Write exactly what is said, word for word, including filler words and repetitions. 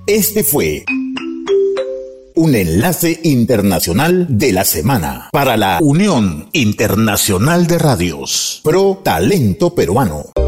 Este fue un enlace internacional de la semana para la Unión Internacional de Radios. Pro Talento Peruano.